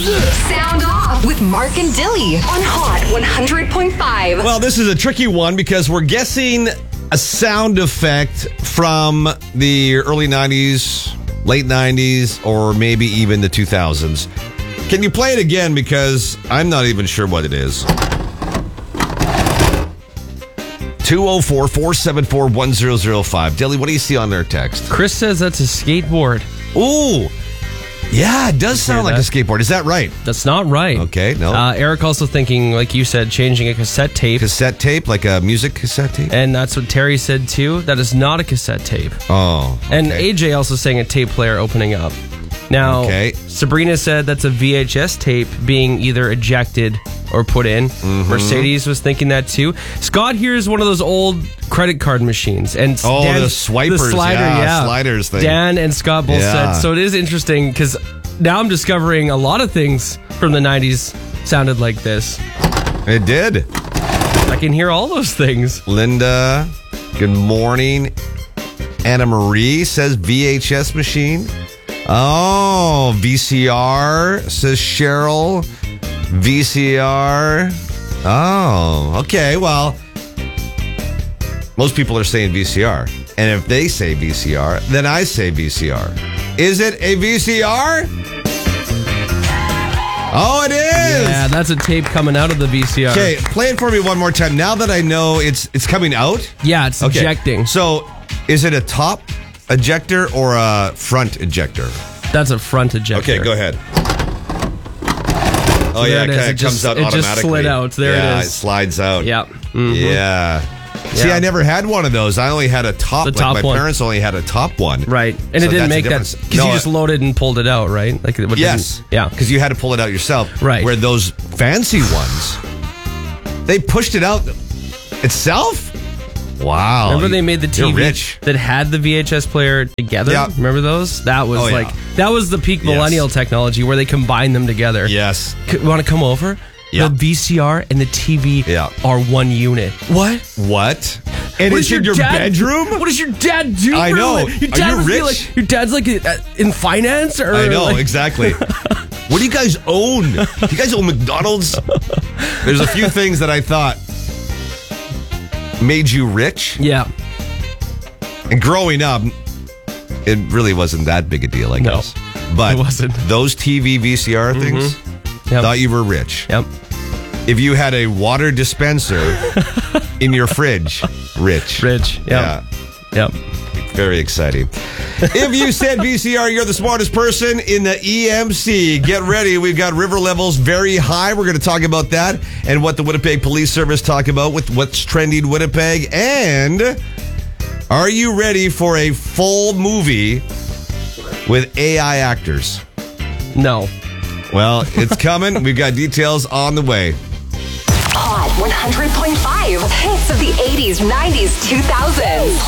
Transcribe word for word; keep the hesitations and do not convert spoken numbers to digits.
Sound Off with Mark and Dilly on Hot one hundred point five. Well, this is a tricky one because we're guessing a sound effect from the early nineties, late nineties, or maybe even the two thousands. Can you play it again? Because I'm not even sure what it is. two oh four, four seven four, one oh oh five. Dilly, what do you see on their text? Chris says that's a skateboard. Ooh. Yeah, it does sound like that? a skateboard. Is that right? That's not right. Okay, no. Uh, Eric also thinking, like you said, changing a cassette tape. Cassette tape, like a music cassette tape? And that's what Terry said too. That is not a cassette tape. Oh. Okay. And A J also saying a tape player opening up. Now, Okay. Sabrina said that's a V H S tape being either ejected or put in. Mm-hmm. Mercedes was thinking that too. Scott here is one of those old credit card machines. And Oh, Dan- the swipers, the slider, yeah, yeah. sliders thing. Dan and Scott both Yeah. said. So it is interesting because now I'm discovering a lot of things from the nineties sounded like this. It did. I can hear all those things. Linda, good morning. Anna Marie says V H S machine. Oh, V C R, says Cheryl. V C R. Oh, okay. Well, most people are saying V C R. And if they say V C R, then I say V C R. Is it a V C R? Oh, it is. Yeah, that's a tape coming out of the V C R. Okay, play it for me one more time. Now that I know it's it's coming out. Yeah, it's Okay. ejecting. So, is it a top ejector or a front ejector? That's a front ejector. Okay, go ahead. Oh, there yeah, it it is. kind It of just- comes out it just automatically. slid out. There it yeah, is. it slides out. Yeah. Mhm. Yeah. See, Yeah. I never had one of those. I only had a top. The like top my one. parents only had a top one. Right. And So it that's didn't the make that difference. because No, you just it- loaded and pulled it out, right? Like it Yes. didn't- Yeah. Because you had to pull it out yourself. Right. Where those fancy ones, they pushed it out itself? Wow. Remember they made the T V You're rich. that had the V H S player together? Yeah. Remember those? That was Oh, yeah. like that was the peak Yes. millennial technology where they combined them together. Yes. C- want to come over? Yeah. The V C R and the T V Yeah. are one unit. What? What? And What it's does in your dad- bedroom? What does your dad do? I for a know. living? Your Are dad you must be rich? like- your dad's like uh, in finance, or I know, like- exactly. What do you guys own? You guys own McDonald's? There's a few things that I thought made you rich. Yeah. And growing up, it really wasn't that big a deal, I No, guess. But it wasn't. those T V V C R things, Yep. thought you were rich. Yep. If you had a water dispenser in your fridge, rich. Rich. Yep. Yeah. Yep. Very exciting. If you said V C R, you're the smartest person in the E M C. Get ready. We've got river levels very high. We're going to talk about that and what the Winnipeg Police Service talk about with what's trending Winnipeg. And are you ready for a full movie with A I actors? No. Well, it's coming. We've got details on the way. Hot one hundred point five. Hits of the eighties, nineties, two thousands.